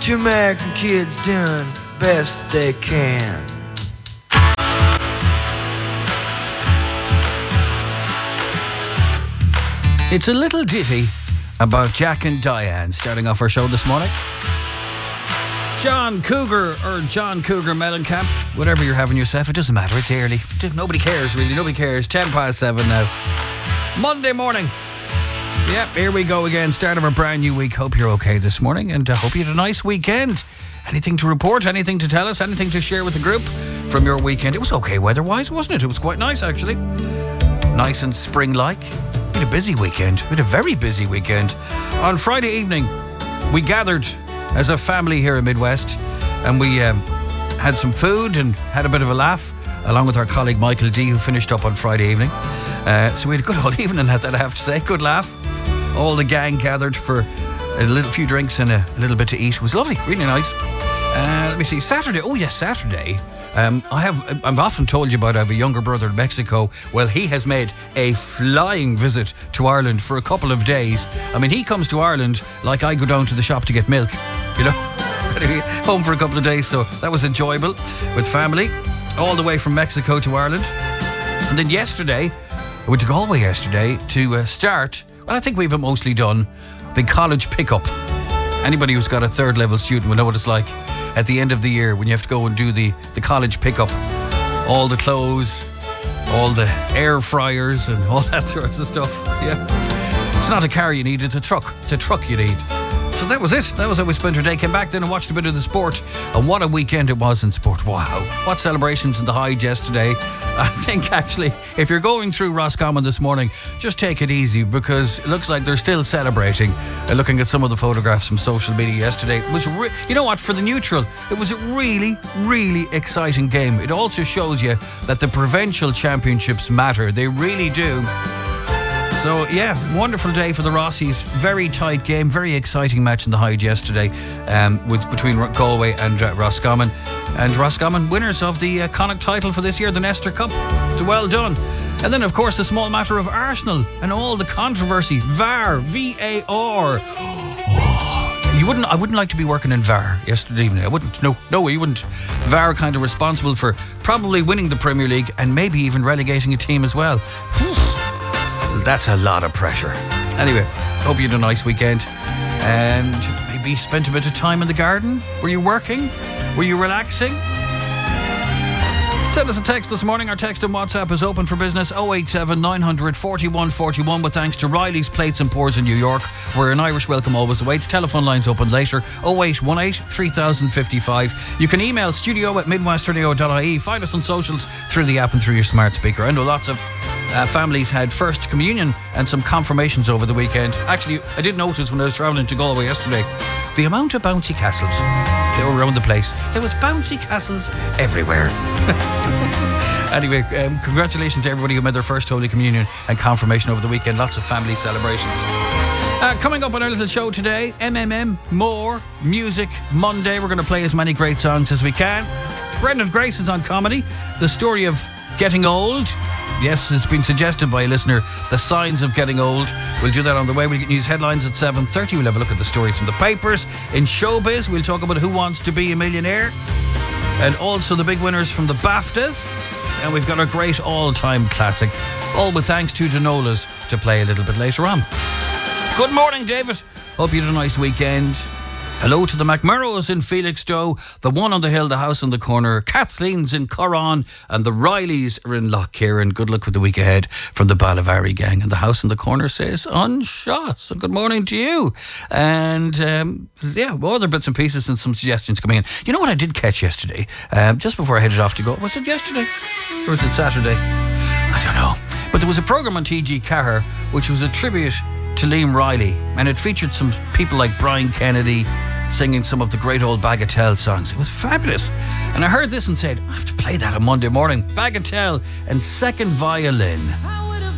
Jamaican kids doing best they can. It's a little ditty about Jack and Diane starting off our show this morning. John Cougar Mellencamp, whatever you're having yourself, it doesn't matter, it's early. Nobody cares really, nobody cares. 7:10 now. Monday morning. Yep, here we go again, start of a brand new week. Hope you're okay this morning and hope you had a nice weekend. Anything to report, anything to tell us, anything to share with the group from your weekend? It was okay weather-wise, wasn't it? It was quite nice actually. Nice and spring-like. We had a busy weekend. We had a very busy weekend. On Friday evening, we gathered as a family here in Midwest and we had some food and had a bit of a laugh along with our colleague Michael D, who finished up on Friday evening. So we had a good old evening, that I have to say. Good laugh. All the gang gathered for a few drinks and a little bit to eat. It was lovely, really nice. Let me see, Saturday. Oh yes, Saturday. I've often told you about, I have a younger brother in Mexico. Well, he has made a flying visit to Ireland for a couple of days. I mean, he comes to Ireland like I go down to the shop to get milk, you know. Home for a couple of days, so that was enjoyable with family, all the way from Mexico to Ireland. And then yesterday, I went to Galway yesterday to start, well, I think we've mostly done the college pickup. Anybody who's got a third level student will know what it's like at the end of the year when you have to go and do the college pickup. All the clothes, all the air fryers and all that sorts of stuff. Yeah. It's not a car you need, it's a truck. It's a truck you need. So that was it. That was how we spent our day. Came back then and watched a bit of the sport. And what a weekend it was in sport. Wow. What celebrations in the Hyde yesterday. I think actually, if you're going through Roscommon this morning, just take it easy because it looks like they're still celebrating. Looking at some of the photographs from social media yesterday, it was you know what, for the neutral, it was a really, really exciting game. It also shows you that the provincial championships matter. They really do. So yeah, wonderful day for the Rossies. Very tight game, very exciting match in the Hyde yesterday between Galway and Roscommon. And Roscommon winners of the Connacht title for this year, the Nestor Cup. So well done. And then of course the small matter of Arsenal and all the controversy. VAR. I wouldn't like to be working in VAR yesterday evening. I wouldn't. No, you wouldn't. VAR kind of responsible for probably winning the Premier League and maybe even relegating a team as well. That's a lot of pressure. Anyway, hope you had a nice weekend and maybe spent a bit of time in the garden. Were you working? Were you relaxing? Send us a text this morning. Our text and WhatsApp is open for business 087 900 4141 with thanks to Riley's Plates and Pours in New York, where an Irish welcome always awaits. Telephone lines open later 0818 3055. You can email studio@midwestradio.ie. Find us on socials through the app and through your smart speaker. I know lots of families had First Communion and some confirmations over the weekend. Actually, I did notice when I was travelling to Galway yesterday, the amount of bouncy castles. They were around the place. There was bouncy castles everywhere. Anyway, congratulations to everybody who made their first Holy Communion and confirmation over the weekend. Lots of family celebrations. Coming up on our little show today, more Music Monday. We're going to play as many great songs as we can. Brendan Grace is on comedy. The story of getting old. Yes, it's been suggested by a listener, the signs of getting old. We'll do that on the way. We'll get news headlines at 7:30. We'll have a look at the stories from the papers. In showbiz, we'll talk about Who Wants to Be a Millionaire and also the big winners from the BAFTAs. And we've got a great all-time classic, all with thanks to Danolas, to play a little bit later on. Good morning, David. Hope you had a nice weekend. Hello to the McMurrows in Felixstowe, the One on the Hill, the House on the Corner, Kathleen's in Corran, and the Rileys are in Lough Kieran. Good luck with the week ahead from the Balavari gang. And the House on the Corner says, Unshaw. So good morning to you. And other bits and pieces and some suggestions coming in. You know what I did catch yesterday? Just before I headed off to go. Was it yesterday? Or was it Saturday? I don't know. But there was a programme on TG Cahir which was a tribute to Liam Riley, and it featured some people like Brian Kennedy singing some of the great old Bagatelle songs. It was fabulous. And I heard this and said, I have to play that on Monday morning. Bagatelle and Second Violin.